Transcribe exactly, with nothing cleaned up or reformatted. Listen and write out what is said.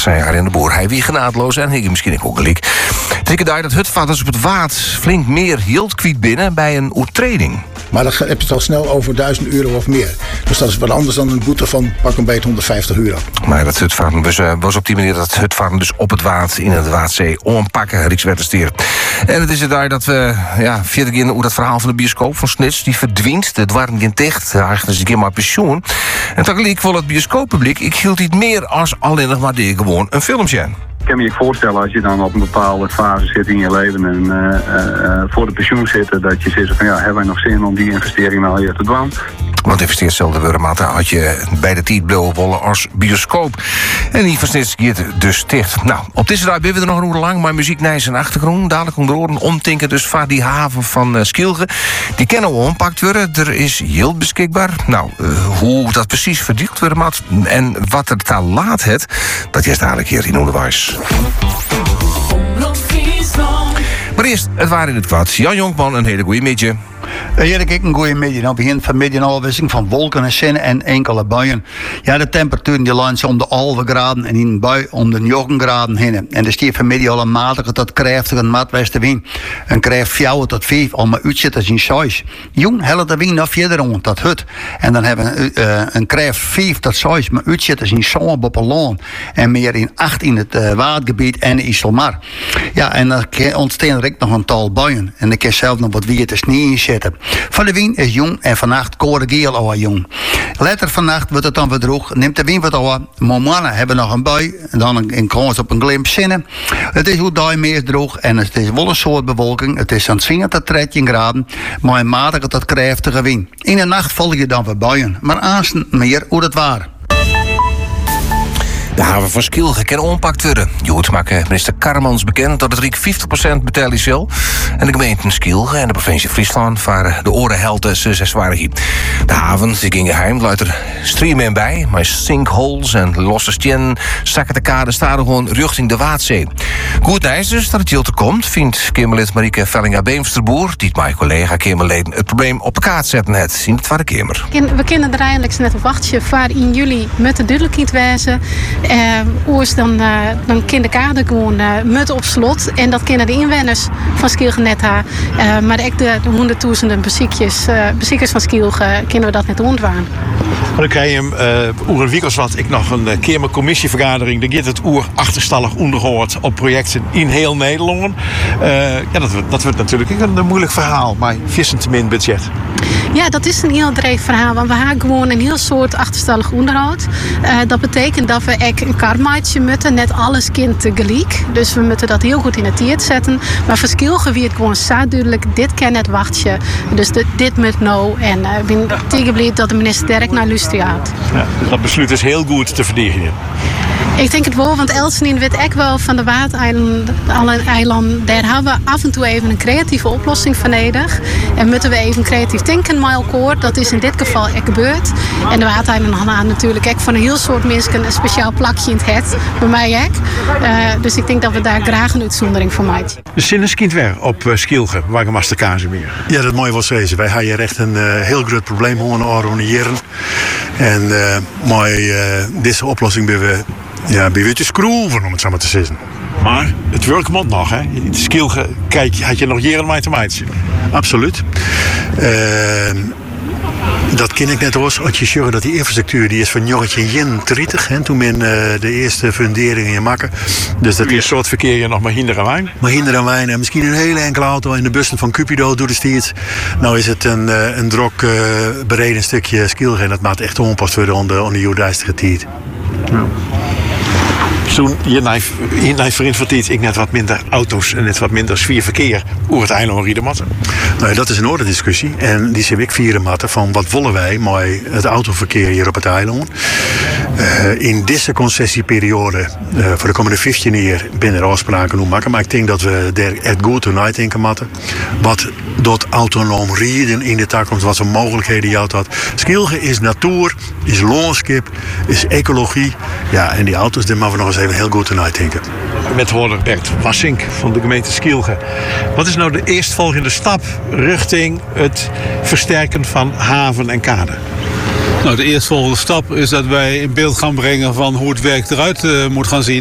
zei Arjen de Boer. Hij wie genadeloos en hij misschien ook gelijk. Het is daar dat hutvaarders op het Waad flink meer hield kwiet binnen bij een oertreding. Maar dan heb je het al snel over duizend euro of meer. Dus dat is wat anders dan een boete van pak een beet honderdvijftig euro. Maar dat hutvaren was, uh, was op die manier dat hutvaren dus op het Waad in het Waadzee ompakken, Rijkswettersteer. En het is er daar dat we, ja, verder in hoe dat verhaal van de bioscoop van Snits, die verdwijnt. Het waren geen dicht, eigenlijk is een keer maar pensioen. En tegelijk wil het bioscooppubliek, ik hield niet meer als alleen nog maar die gewoon een filmpje. Ik kan me je voorstellen als je dan op een bepaalde fase zit in je leven en uh, uh, voor de pensioen zit, dat je zegt van ja, hebben wij nog zin om die investering nou hier te doen? Want investeert zelden Wurmata had je bij de tijd blauwe wollen als bioscoop. En die versnitst dus dicht. Nou, op deze dag ben we er nog een uur lang, maar muziek nijs en achtergrond. Dadelijk onder oren omtinken dus van die haven van uh, Skilge. Die kennen we ompakt worden. Er is yield beschikbaar. Nou, uh, hoe dat precies verdeeld wordt mat en wat er daar laat het, dat is dadelijk hier in onderwijs. Maar eerst, het waren in het kwaad. Jan Jonkman, een hele goede midje. Ja, ik een goede middag. Nou begint vanmiddag een afwisseling van wolken en zinnen en enkele buien. Ja, de temperaturen die liggen om de halve graden en in een bui om de negen graden heen. En er stiert vanmiddag al een matige tot krachtige maatwestenwind. Een krijgt vier tot vijf, al maar uitzet als in zes. Jong helle de wind naar verder rond dat hut. En dan hebben we uh, een krijgt vijf tot zes, maar uitzet als in zo'n op een loon. En meer in acht in het uh, waardgebied en IJsselmar. Ja, en dan ontstaan er ook nog een tal buien. En ik kan zelf nog wat wie te sneeuw inzetten. Van de wind is jong en vannacht koorgeel al jong. Later vannacht wordt het dan verdroeg, neemt de wind wat al. Mannen hebben nog een bui en dan een, een kans op een glimp zinnen. Het is hoe daar meer droog en het is wel een soort bewolking. Het is aan het zingen tot dertien graden, maar een matige tot krachtige wind. In de nacht volg je dan weer buien, maar aanstaan meer hoe dat waar. De haven van Skilge kan ompakt worden. Jood maakt minister Karmans bekend dat het Riek vijftig procent betalen zal. En de gemeenten Skilge en de provincie Friesland varen de orenhelden ze zwaar hier. De haven, die ging geheim, luidt er streamen bij. Maar sinkholes en losse stien zakken de kade staan gewoon richting de Waadzee. Goed nieuws dus dat het hier te komt, vindt Kamerlid Marieke Vellinga-Beemsterboer, die het mijn collega Kamerleden het probleem op de kaart zetten het in de Tweede Kamer. We kennen er eigenlijk net op wachtje waar in juli met de duidelijkheid wijzen. Uh, oors dan, uh, dan kan de kade gewoon uh, mut op slot. En dat kennen de inwoners van Skilge net haar. Uh, maar ook de, de honderdduizenden beziekjes, uh, beziekers van Skilge kennen we dat net ontwaan. Dan krijg je hem, uh, oer een week wat ik nog een keer mijn commissievergadering. Dan gaat het oer achterstallig onderhoud op projecten in heel Nederland. Uh, ja, dat, dat wordt natuurlijk een, een moeilijk verhaal, maar vissen te min budget. Ja, dat is een heel dreig verhaal. Want we hebben gewoon een heel soort achterstallig onderhoud. Uh, dat betekent dat we echt een karmaatje moeten, net alles kind tegelijk. Dus we moeten dat heel goed in het tiert zetten. Maar voor Skilge wie het gewoon zo duidelijk, dit kan het wachtje. Dus de, dit moet nou. En ik uh, ben tegenbleef dat de minister direct naar Lustria had. Ja, dat besluit is heel goed te verdedigen. Ik denk het wel, want Elsenien weet echt wel van de Waadeiland. Daar hebben we af en toe even een creatieve oplossing van nodig. En moeten we even creatief denken met elkaar. Dat is in dit geval echt gebeurd. En de Waadeiland hadden natuurlijk echt van een heel soort mensen een speciaal plakje in het het. Bij mij ook. Uh, dus ik denk dat we daar graag een uitzondering voor maken. De zin is kind weer op uh, Skilge, waar je de kazen meer. Ja, dat mooie was deze. Wij hebben hier echt een uh, heel groot probleem onder jaren. En uh, met uh, deze oplossing ben we ja, ben je te schroeven, om het zo maar te zeggen. Maar het werkt moet nog, hè? In Skilge, kijk, had je nog jaren mee te maken. Absoluut. Uh, dat ken ik net als als je zegt dat die infrastructuur die is van jongetje jen dertig, hè, toen men uh, de eerste funderingen je maken. Dus dat is een soort verkeer je nog maar hinder en wijn. Maar hinder en wijn en misschien een hele enkele auto in de bussen van Cupido door de stiert. Nou is het een, uh, een drok uh, bereden stukje Skilge en dat maakt echt onpast worden onder de juridische tijd. Ja. Toen je naar verinvertiet ik net wat minder auto's en net wat minder sfeerverkeer over het eiland Riedematten. Nou ja, dat is een orde discussie. En die zie ik vieren matten van wat willen wij met het autoverkeer hier op het eiland. Uh, in deze concessieperiode uh, voor de komende vijftien jaar binnen de afspraken hoe maken. Maar ik denk dat we daar echt goed toe nadenken matten. Wat dat autonoom rijden in de toekomst, wat voor mogelijkheden je had. Skilge is natuur, is landschap, is ecologie. Ja, en die auto's, daar moeten we nog eens even heel goed toe nadenken. Met hoorder Bert Wassink van de gemeente Skilge. Wat is nou de eerstvolgende stap richting het versterken van haven en kade? Nou, de eerstvolgende stap is dat wij in beeld gaan brengen van hoe het werk eruit uh, moet gaan zien.